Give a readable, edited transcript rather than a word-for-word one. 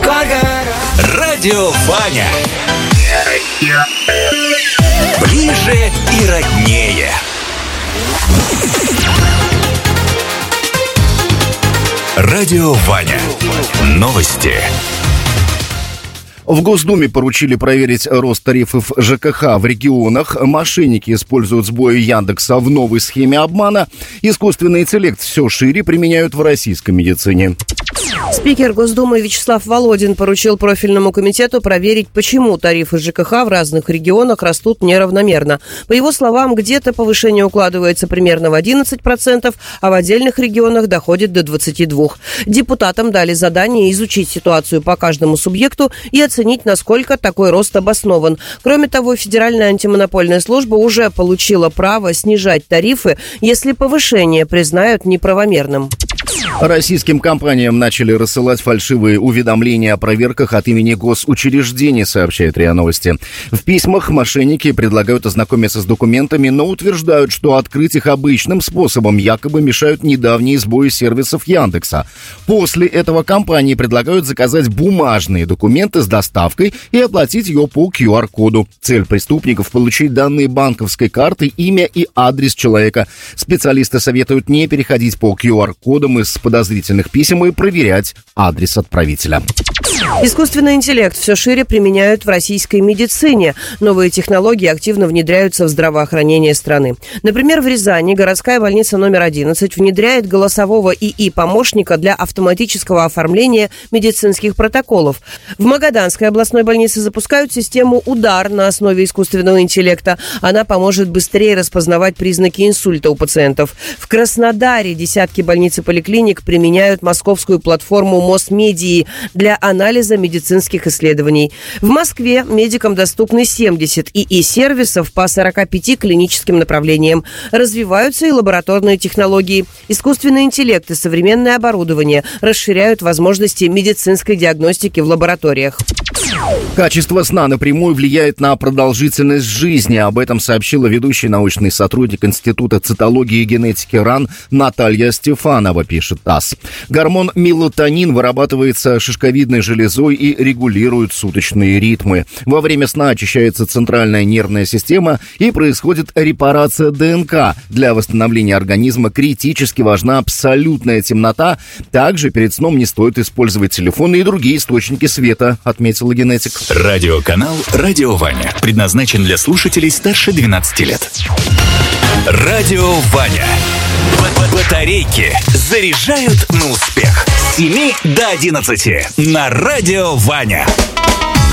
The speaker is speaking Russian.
Радио Ваня. Ближе и роднее. Радио Ваня. Новости. В Госдуме поручили проверить рост тарифов ЖКХ в регионах. Мошенники используют сбои Яндекса в новой схеме обмана. Искусственный интеллект все шире применяют в российской медицине. Спикер Госдумы Вячеслав Володин поручил профильному комитету проверить, почему тарифы ЖКХ в разных регионах растут неравномерно. По его словам, где-то повышение укладывается примерно в 11%, а в отдельных регионах доходит до 22%. Депутатам дали задание изучить ситуацию по каждому субъекту и оценить, насколько такой рост обоснован. Кроме того, Федеральная антимонопольная служба уже получила право снижать тарифы, если повышение признают неправомерным. Российским компаниям начали рассылать фальшивые уведомления о проверках от имени госучреждений, сообщает РИА Новости. В письмах мошенники предлагают ознакомиться с документами, но утверждают, что открыть их обычным способом якобы мешают недавние сбои сервисов Яндекса. После этого компании предлагают заказать бумажные документы с доставкой и оплатить ее по QR-коду. Цель преступников – получить данные банковской карты, имя и адрес человека. Специалисты советуют не переходить по QR-кодам из подозрительных писем и проверять адрес отправителя. Искусственный интеллект все шире применяют в российской медицине. Новые технологии активно внедряются в здравоохранение страны. Например, в Рязани городская больница номер 11 внедряет голосового ИИ-помощника для автоматического оформления медицинских протоколов. В Магаданской областной больнице запускают систему «Удар» на основе искусственного интеллекта. Она поможет быстрее распознавать признаки инсульта у пациентов. В Краснодаре десятки больниц и поликлиник применяют московскую платформу МосМедии для анализа медицинских исследований. В Москве медикам доступны 70 ИИ-сервисов по 45 клиническим направлениям. Развиваются и лабораторные технологии. Искусственный интеллект и современное оборудование расширяют возможности медицинской диагностики в лабораториях. Качество сна напрямую влияет на продолжительность жизни. Об этом сообщила ведущий научный сотрудник Института цитологии и генетики РАН Наталья Стефанова, пишет ТАСС. Гормон мелатонин вырабатывается шишковидной железой и регулирует суточные ритмы. Во время сна очищается центральная нервная система и происходит репарация ДНК. Для восстановления организма критически важна абсолютная темнота. Также перед сном не стоит использовать телефоны и другие источники света, отметила генетик. Радиоканал «Радио Ваня» предназначен для слушателей старше 12 лет. Радио Ваня. Батарейки заряжают на успех. С 7 до 11 на Радио Ваня.